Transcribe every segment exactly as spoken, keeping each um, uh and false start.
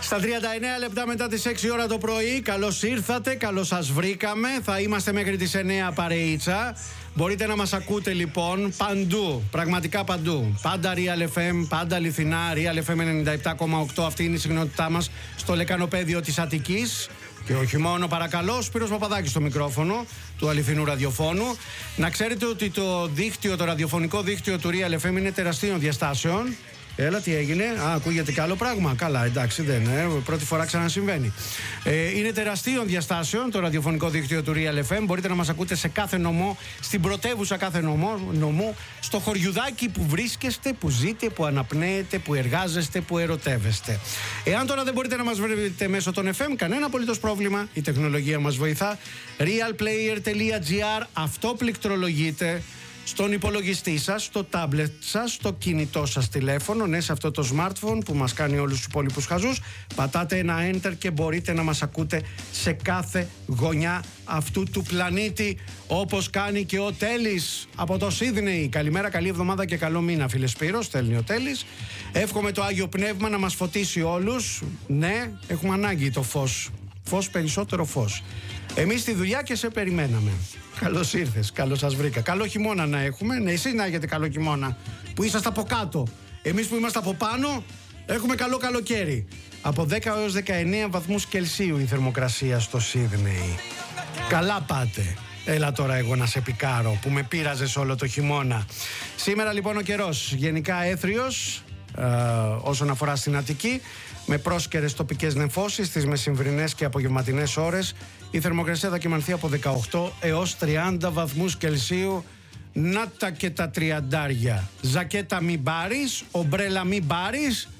Στα τριάντα εννέα λεπτά μετά τις έξι ώρα το πρωί, καλώς ήρθατε, καλώς σας βρήκαμε. Θα είμαστε μέχρι τις εννέα παρεΐτσα. Μπορείτε να μας ακούτε λοιπόν παντού, πραγματικά παντού. Πάντα Real εφ εμ, πάντα αληθινά, Real εφ εμ ενενήντα επτά κόμμα οκτώ. Αυτή είναι η συχνότητά μας στο λεκανοπέδιο της Αττικής. Και όχι μόνο, παρακαλώ, Σπύρος Παπαδάκης στο μικρόφωνο του αληθινού ραδιοφώνου. Να ξέρετε ότι το δίκτυο, το ραδιοφωνικό δίκτυο του Real εφ εμ είναι τεραστίων διαστάσεων. Έλα, τι έγινε? Α, ακούγεται κι άλλο πράγμα. Καλά, εντάξει, δεν είναι. Πρώτη φορά ξανασυμβαίνει. Ε, είναι τεραστίων διαστάσεων το ραδιοφωνικό δίκτυο του Real εφ εμ. Μπορείτε να μας ακούτε σε κάθε νομό, στην πρωτεύουσα κάθε νομό, νομού, στο χωριουδάκι που βρίσκεστε, που ζείτε, που αναπνέετε, που εργάζεστε, που ερωτεύεστε. Εάν τώρα δεν μπορείτε να μας βρείτε μέσω των εφ εμ, κανένα απολύτως πρόβλημα. Η τεχνολογία μας βοηθά. realplayer τελεία gr, αυτό πληκτρολογείτε στον υπολογιστή σας, στο τάμπλετ σας, στο κινητό σας τηλέφωνο, ναι, σε αυτό το smartphone που μας κάνει όλους τους υπόλοιπους χαζούς. Πατάτε ένα enter και μπορείτε να μας ακούτε σε κάθε γωνιά αυτού του πλανήτη, όπως κάνει και ο Τέλης από το Σίδνεϊ. Καλημέρα, καλή εβδομάδα και καλό μήνα, φίλε Σπύρο, στέλνει ο Τέλης. Εύχομαι το Άγιο Πνεύμα να μας φωτίσει όλους. Ναι, έχουμε ανάγκη το φως. Φως, περισσότερο φως. Εμείς στη δουλειά και σε περιμέναμε. Καλώς ήρθες, καλώς σας βρήκα. Καλό χειμώνα να έχουμε. Ναι, εσείς να έχετε καλό χειμώνα που είσαστε από κάτω. Εμείς που είμαστε από πάνω έχουμε καλό καλοκαίρι. Από δέκα έως δεκαεννέα βαθμούς Κελσίου η θερμοκρασία στο Σίδνεϊ. Καλά πάτε. Έλα τώρα εγώ να σε πικάρω που με πείραζες όλο το χειμώνα. Σήμερα λοιπόν ο καιρός γενικά έθριος ε, όσον αφορά στην Αττική, με πρόσκαιρες τοπικές νεφώσεις στις μεσημβρινές και απογευματινές ώρες. Η θερμοκρασία θα κυμανθεί από δεκαοκτώ έως τριάντα βαθμούς Κελσίου. Να τα και τα τριαντάρια. Ζακέτα μην πάρεις, ομπρέλα μην πάρεις,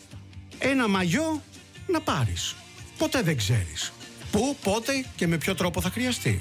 ένα μαγιό να πάρεις. Ποτέ δεν ξέρεις πού, πότε και με ποιο τρόπο θα χρειαστεί.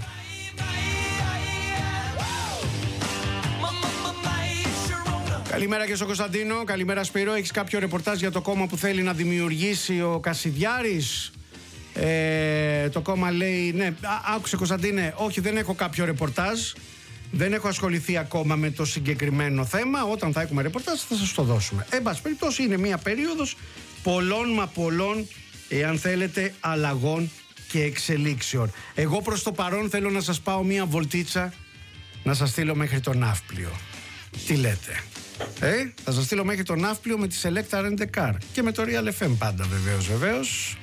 Καλημέρα και στον Κωνσταντίνο, καλημέρα Σπύρο. Έχεις κάποιο ρεπορτάζ για το κόμμα που θέλει να δημιουργήσει ο Κασιδιάρης? Ε, το κόμμα λέει, ναι, α, άκουσε Κωνσταντίνε, όχι, δεν έχω κάποιο ρεπορτάζ. Δεν έχω ασχοληθεί ακόμα με το συγκεκριμένο θέμα. Όταν θα έχουμε ρεπορτάζ θα σας το δώσουμε. Εν πάση περιπτώσει είναι μια περίοδος πολλών μα πολλών, εάν θέλετε, αλλαγών και εξελίξεων. Εγώ προς το παρόν θέλω να σας πάω μια βολτίτσα, να σας στείλω μέχρι το Ναύπλιο. Τι λέτε? Ε, θα σας στείλω μέχρι το Ναύπλιο με τη Select Rent a Car και με το Real εφ εμ πάντα, βεβαίως, βεβαίως.